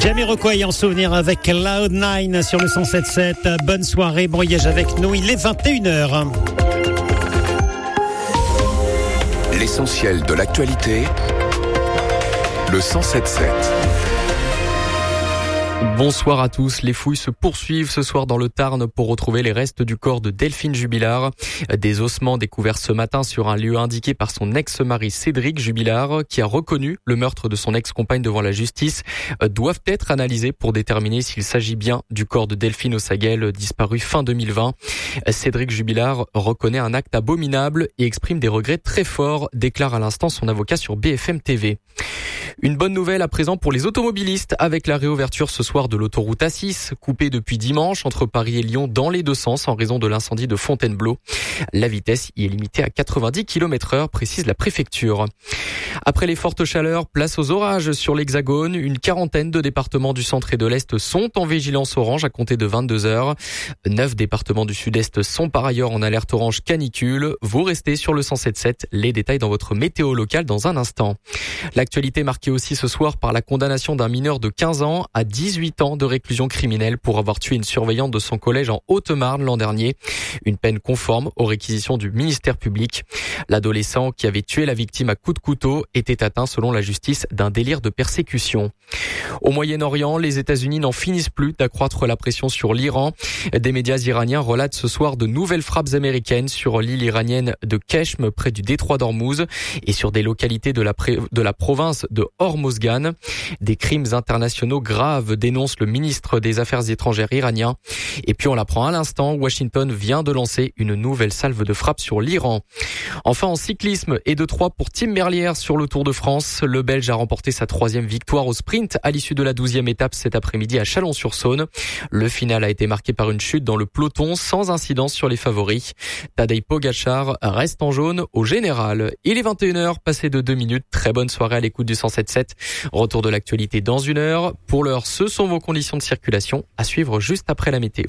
Jamiroquai en souvenir avec Cloud9 sur le 107.7. Bonne soirée, bon voyage avec nous, il est 21h. L'essentiel de l'actualité, le 107.7. Bonsoir à tous. Les fouilles se poursuivent ce soir dans le Tarn pour retrouver les restes du corps de Delphine Jubilard. Des ossements découverts ce matin sur un lieu indiqué par son ex-mari Cédric Jubilard, qui a reconnu le meurtre de son ex-compagne devant la justice, doivent être analysés pour déterminer s'il s'agit bien du corps de Delphine Ossaguel, disparu fin 2020. Cédric Jubilard reconnaît un acte abominable et exprime des regrets très forts, déclare à l'instant son avocat sur BFM TV. Une bonne nouvelle à présent pour les automobilistes avec la réouverture ce soir de l'autoroute A6, coupée depuis dimanche entre Paris et Lyon dans les deux sens en raison de l'incendie de Fontainebleau. La vitesse y est limitée à 90 km/h, précise la préfecture. Après les fortes chaleurs, place aux orages sur l'Hexagone. Une quarantaine de départements du centre et de l'Est sont en vigilance orange à compter de 22h. 9 départements du Sud-Est sont par ailleurs en alerte orange canicule. Vous restez sur le 107.7. Les détails dans votre météo locale dans un instant. L'actualité marquée aussi ce soir par la condamnation d'un mineur de 15 ans à 18 ans de réclusion criminelle pour avoir tué une surveillante de son collège en Haute-Marne l'an dernier. Une peine conforme aux réquisitions du ministère public. L'adolescent qui avait tué la victime à coups de couteau était atteint selon la justice d'un délire de persécution. Au Moyen-Orient, les États-Unis n'en finissent plus d'accroître la pression sur l'Iran. Des médias iraniens relatent ce soir de nouvelles frappes américaines sur l'île iranienne de Keshm près du détroit d'Ormuz et sur des localités de la province de Hormozgan. Des crimes internationaux graves dénonce le ministre des Affaires étrangères iranien. Et puis on l'apprend à l'instant, Washington vient de lancer une nouvelle salve de frappe sur l'Iran. Enfin en cyclisme et de 3 pour Tim Merlier sur le Tour de France. Le Belge a remporté sa 3e victoire au sprint à l'issue de la 12e étape cet après-midi à Chalon-sur-Saône. Le final a été marqué par une chute dans le peloton sans incidence sur les favoris. Tadej Pogačar reste en jaune au général. Il est 21h, passé de 2 minutes. Très bonne soirée à l'écoute du 107.7. Retour de l'actualité dans 1 heure. Pour l'heure, ce sont vos conditions de circulation à suivre juste après la météo.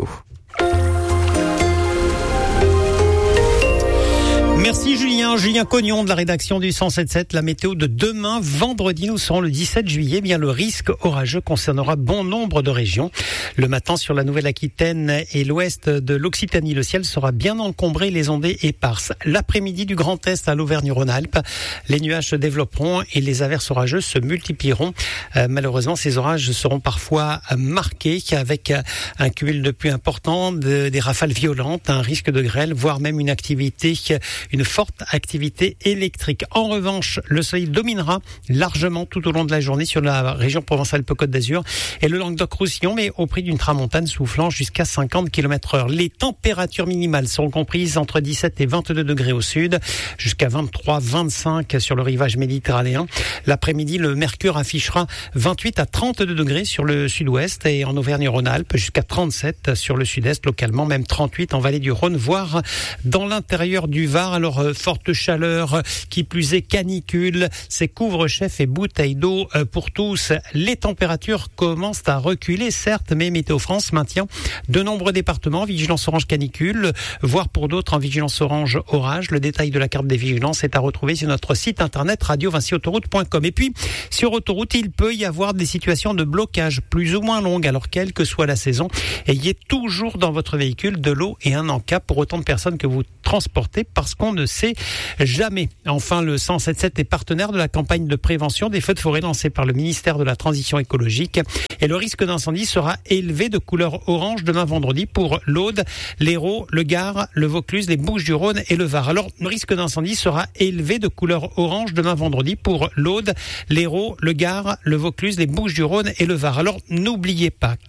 Merci Julien Cognon de la rédaction du 107.7. La météo de demain, vendredi, nous serons le 17 juillet. Bien, le risque orageux concernera bon nombre de régions. Le matin, sur la Nouvelle-Aquitaine et l'ouest de l'Occitanie, le ciel sera bien encombré, les ondées éparses. L'après-midi, du Grand Est à l'Auvergne-Rhône-Alpes, les nuages se développeront et les averses orageuses se multiplieront. Malheureusement, ces orages seront parfois marqués avec un cumul de pluie important, des rafales violentes, un risque de grêle, voire même une forte activité électrique. En revanche, le soleil dominera largement tout au long de la journée sur la région Provence-Alpes-Côte d'Azur et le Languedoc-Roussillon, mais au prix d'une tramontane soufflant jusqu'à 50 km/h. Les températures minimales seront comprises entre 17 et 22 degrés au sud, jusqu'à 23-25 sur le rivage méditerranéen. L'après-midi, le mercure affichera 28 à 32 degrés sur le sud-ouest et en Auvergne-Rhône-Alpes, jusqu'à 37 sur le sud-est, localement même 38 en vallée du Rhône, voire dans l'intérieur du Var. Alors, forte chaleur, qui plus est canicule, c'est couvre-chef et bouteilles d'eau pour tous. Les températures commencent à reculer, certes, mais Météo France maintient de nombreux départements en vigilance orange canicule, voire pour d'autres en vigilance orange orage. Le détail de la carte des vigilances est à retrouver sur notre site internet radio-autoroute.com. Et puis, sur autoroute, il peut y avoir des situations de blocage plus ou moins longues. Alors, quelle que soit la saison, ayez toujours dans votre véhicule de l'eau et un encas pour autant de personnes que vous transportez, parce qu'on ne sait jamais. Enfin, le 107.7 est partenaire de la campagne de prévention des feux de forêt lancée par le ministère de la Transition écologique. Et le risque d'incendie sera élevé de couleur orange demain vendredi pour l'Aude, l'Hérault, le Gard, le Vaucluse, les Bouches-du-Rhône et le Var. Alors, le risque d'incendie sera élevé de couleur orange demain vendredi pour l'Aude, l'Hérault, le Gard, le Vaucluse, les Bouches-du-Rhône et le Var. Alors, n'oubliez pas